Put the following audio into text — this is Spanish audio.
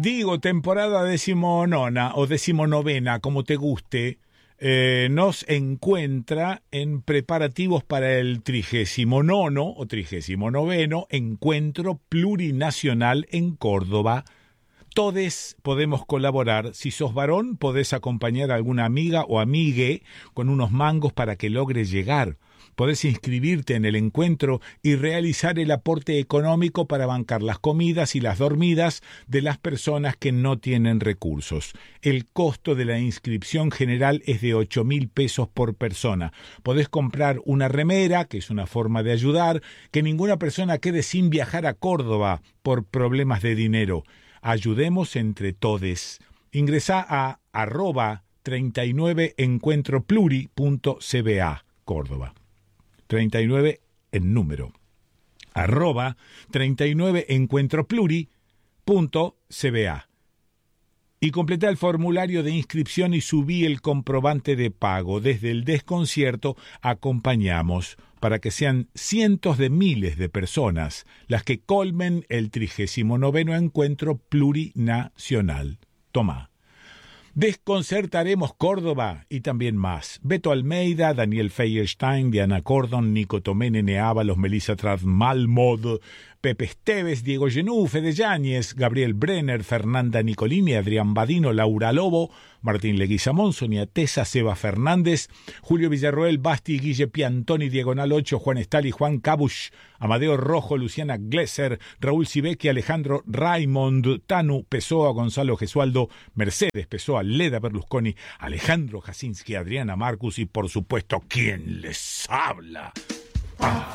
Digo, temporada 19ª o 19ª, como te guste, nos encuentra en preparativos para el 39º o 39º Encuentro Plurinacional en Córdoba. Todes podemos colaborar. Si sos varón, podés acompañar a alguna amiga o amigue con unos mangos para que logre llegar. Podés inscribirte en el encuentro y realizar el aporte económico para bancar las comidas y las dormidas de las personas que no tienen recursos. El costo de la inscripción general es de 8.000 pesos por persona. Podés comprar una remera, que es una forma de ayudar, que ninguna persona quede sin viajar a Córdoba por problemas de dinero. Ayudemos entre todes. Ingresá a @39encuentropluri.cba, Córdoba. 39 en número. @39encuentropluri.cba. Y completá el formulario de inscripción y subí el comprobante de pago. Desde el desconcierto acompañamos para que sean cientos de miles de personas las que colmen el 39º Encuentro Plurinacional. Tomá. Desconcertaremos Córdoba y también más. Beto Almeida, Daniel Feierstein, Diana Cordon, Nico Tomé, Nene Ábalos, Melissa Malmod, Pepe Esteves, Diego Genú, Fede Yáñez, Gabriel Brenner, Fernanda Nicolini, Adrián Badino, Laura Lobo, Martín Leguizamón, Sonia Tesa, Seba Fernández, Julio Villarroel, Basti, Guille Piantoni, Diagonal 8, Juan Estali, Juan Cabush, Amadeo Rojo, Luciana Glesser, Raúl Sibeki, Alejandro Raimond, Tanu Pessoa, Gonzalo Gesualdo, Mercedes Pessoa, Leda Berlusconi, Alejandro Jasinski, Adriana Marcus y por supuesto, ¿quién les habla?